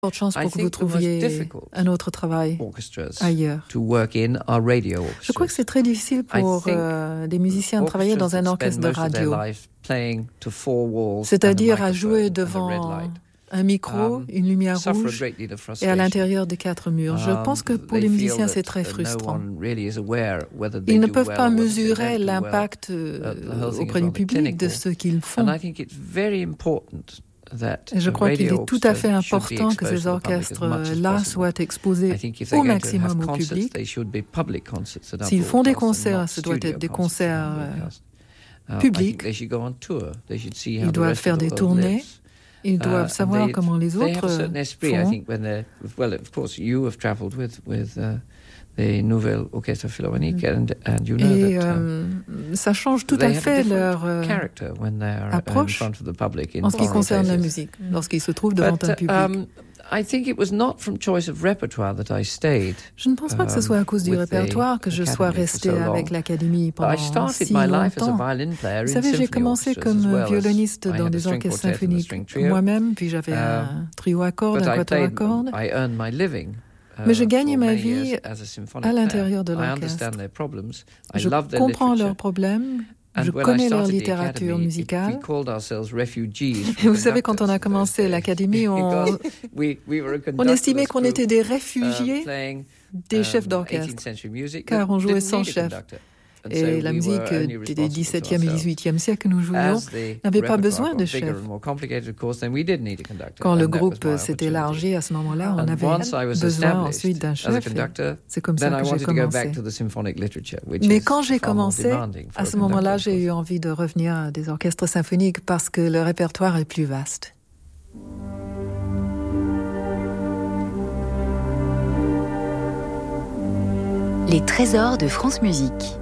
de chance pour que vous trouviez un autre travail ailleurs. Je crois que c'est très difficile pour des musiciens de travailler dans un orchestre de radio, c'est-à-dire à jouer devant un micro, une lumière rouge et à l'intérieur des quatre murs. Je pense que pour les musiciens, c'est très frustrant. Ils ne peuvent pas mesurer l'impact auprès du public de ce qu'ils font. Et je crois qu'il est tout à fait important que ces orchestres-là soient exposés au maximum au public. S'ils font des concerts, ce doit être des concerts publics. Ils doivent faire des tournées. Ils doivent savoir comment les autres font. The Nouvelle Orchestre Philharmonique, and you know et that, ça change tout à fait leur approche en ce qui concerne la musique, lorsqu'ils se trouvent devant un public. I think it was not from choice of repertoire that I stayed. Je ne pense pas que ce soit à cause du répertoire que je sois restée avec l'Académie pendant si longtemps. Vous savez, j'ai commencé comme violoniste dans des orchestres symphoniques moi-même, puis j'avais un trio à cordes, un quatuor à cordes. Mais je gagnais ma vie à l'intérieur de l'orchestre. Je comprends leurs problèmes, je connais leur littérature musicale. Et vous savez, quand on a commencé l'Académie, on estimait qu'on était des réfugiés des chefs d'orchestre, car on jouait sans chef. Et la musique des XVIIe et XVIIIe siècle que nous jouions n'avait pas besoin de chef. Quand le groupe s'est élargi à ce moment-là, on avait besoin ensuite d'un chef. C'est comme ça que j'ai commencé. Mais quand j'ai commencé, à ce moment-là, j'ai eu envie de revenir à des orchestres symphoniques parce que le répertoire est plus vaste. Les trésors de France Musique.